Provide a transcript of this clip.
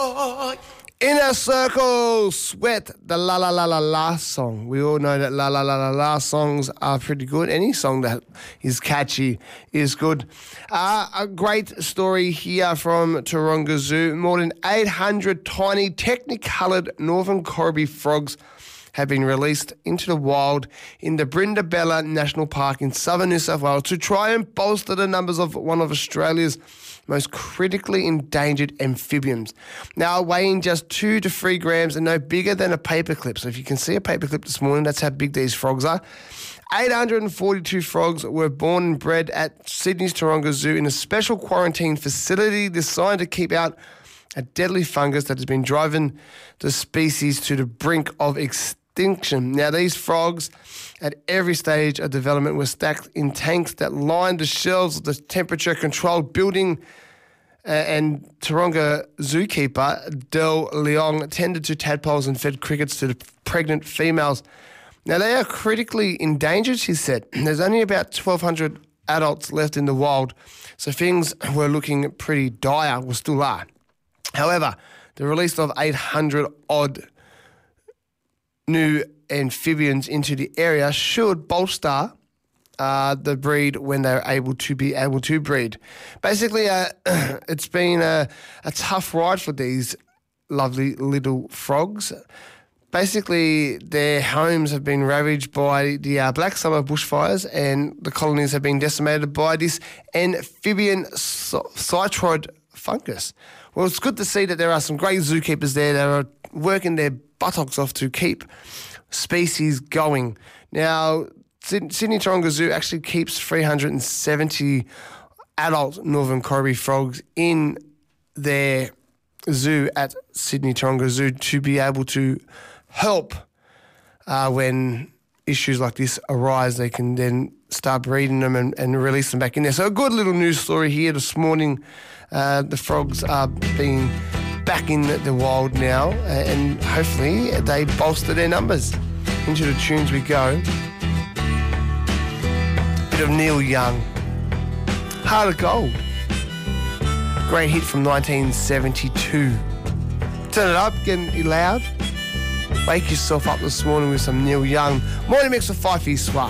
Inner Circle, Sweat, the La La La La La song. We all know that La La La La La songs are pretty good. Any song that is catchy is good. A great story here from Taronga Zoo. More than 800 tiny technicoloured northern Corby frogs have been released into the wild in the Brindabella National Park in southern New South Wales to try and bolster the numbers of one of Australia's most critically endangered amphibians. Now, weighing just 2 to 3 grams and no bigger than a paperclip. So if you can see a paperclip this morning, that's how big these frogs are. 842 frogs were born and bred at Sydney's Taronga Zoo in a special quarantine facility designed to keep out a deadly fungus that has been driving the species to the brink of extinction. Now, these frogs at every stage of development were stacked in tanks that lined the shelves of the temperature-controlled building, and Taronga zookeeper Del Leong tended to tadpoles and fed crickets to the pregnant females. Now, they are critically endangered, she said. There's only about 1,200 adults left in the wild, so things were looking pretty dire, or still are. However, the release of 800-odd new amphibians into the area should bolster the breed when they're able to breed. Basically, it's been a tough ride for these lovely little frogs. Basically, their homes have been ravaged by the Black Summer bushfires, and the colonies have been decimated by this amphibian cytrid fungus. Well, it's good to see that there are some great zookeepers there that are working their buttocks off to keep species going. Now, Sydney Taronga Zoo actually keeps 370 adult northern Corby frogs in their zoo at Sydney Taronga Zoo to be able to help when issues like this arise. They can then start breeding them and release them back in there. So a good little news story here this morning. The frogs are being back in the wild now, and hopefully they bolster their numbers. Into the tunes we go. Bit of Neil Young, Heart of Gold. Great hit from 1972. Turn it up, get it loud. Wake yourself up this morning with some Neil Young. Morning mix with Fifey Swap.